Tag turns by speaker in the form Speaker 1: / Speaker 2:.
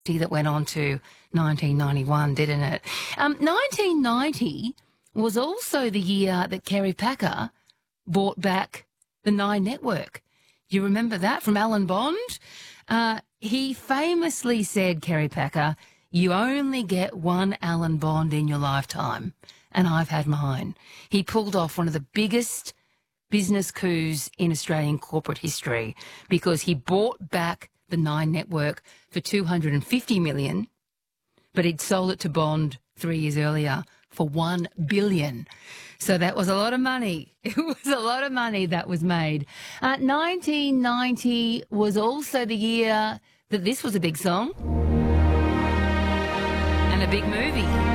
Speaker 1: that went on to 1991, didn't it? 1990 was also the year that Kerry Packer bought back the Nine Network. You remember that from Alan Bond? He famously said, Kerry Packer, you only get one Alan Bond in your lifetime, and I've had mine. He pulled off one of the biggest business coups in Australian corporate history because he bought back the Nine Network for $250 million, but he'd sold it to Bond 3 years earlier for $1 billion. So that was a lot of money. It was a lot of money that was made. 1990 was also the year that this was a big song and a big movie.